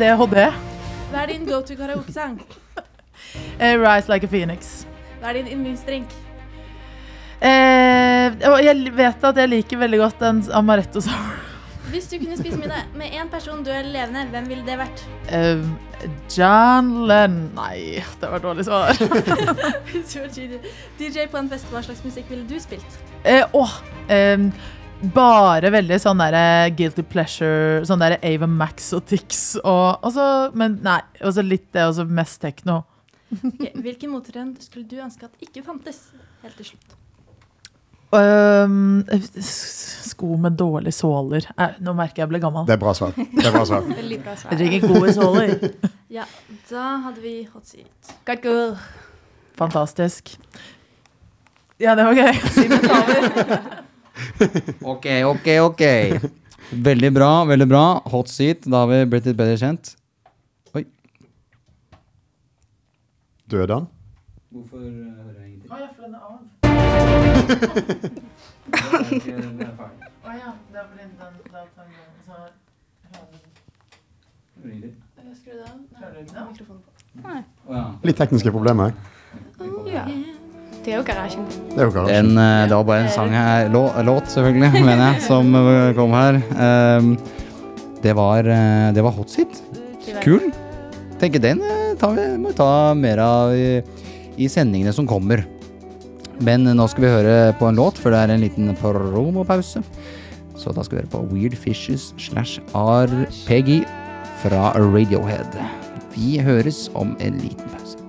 ADHD. Hva din go-to karaoke-sang? Rise Like a Phoenix. Hva din yndlingsdrink? Og jeg vet at jeg liker veldig godt den Amaretto Sour. Hvis du kunne spise middag med en person du levende, hvem ville det vært? John Lennon. Nei, det var dårlig svar. Hvis du var DJ på en fest, hva slags musikk ville du spilt? Bare veldig sånn der guilty pleasure, sånn der Ava Max og Tix, men nei, også litt det, også mest techno. Okay, hvilken motetrend skulle du ønske at ikke fantes? Helt til slutt. Sko med dårlige såler. Nå merker jeg ble gammel. Det er bra svar. Veldig bra svar. Jeg trenger gode såler. Ja, da hadde vi hot seat. Godt gå. Fantastisk. Ja, det var gøy. Simen taler. Ok. Veldig bra. Hot seat, da har vi blitt litt bedre kjent. Oi. Døde han? Hvorfor hører jeg ingenting? Ja, for den av. Det er ferdig. Det blir den så Skru det av. Mikrofonen på. Ja. Litt tekniske problemer. Ja. Det er jo garasjen. Det var bare en sang her, låt selvfølgelig, mener jeg, som kom her. Det var hot seat. Kul. Tenker den må vi ta mer av i sendingene som kommer. Men nå skal vi høre på en låt, for det er en liten promopause. Så da skal vi høre på Weird Fishes /RPG fra Radiohead. Vi høres om en liten pause.